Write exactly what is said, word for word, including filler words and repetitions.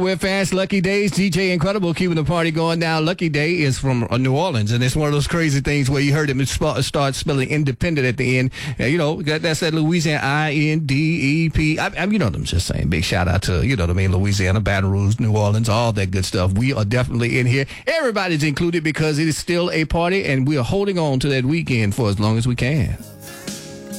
We're fast. Lucky Days, D J Incredible, keeping the party going down. Lucky Day is from uh, New Orleans, and it's one of those crazy things where you heard him sp- start spelling independent at the end. Uh, you know, that, that's that Louisiana, I N D E P. I, I, you know what I'm just saying. Big shout out to, you know what I mean, Louisiana, Baton Rouge, New Orleans, all that good stuff. We are definitely in here. Everybody's included because it is still a party, and we are holding on to that weekend for as long as we can.